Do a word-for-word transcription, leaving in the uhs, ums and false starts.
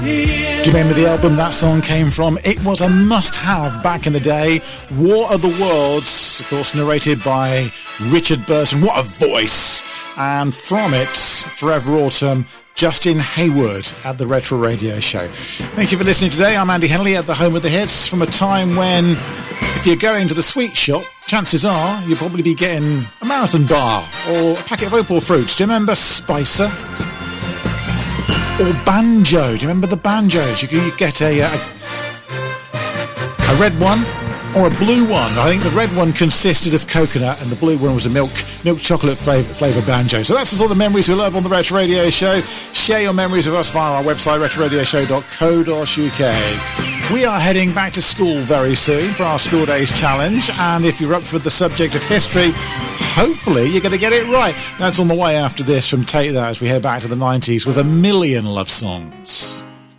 Do you remember the album that song came from? It was a must-have back in the day. War of the Worlds, of course, narrated by Richard Burton. What a voice! And from it, Forever Autumn, Justin Hayward at the Retro Radio Show. Thank you for listening today. I'm Andy Henley at the Home of the Hits, from a time when, if you're going to the sweet shop, chances are you'll probably be getting a marathon bar or a packet of opal fruits. Do you remember Spicer? Or banjo. Do you remember the banjos? You could get a, a, a red one or a blue one. I think the red one consisted of coconut and the blue one was a milk milk chocolate flavour, flavour banjo. So that's the sort of memories we love on the Retro Radio Show. Share your memories with us via our website, retro radio show dot co dot u k. We are heading back to school very soon for our School Days Challenge, and if you're up for the subject of history, hopefully you're going to get it right. That's on the way after this from Take That as we head back to the nineties with a million love songs.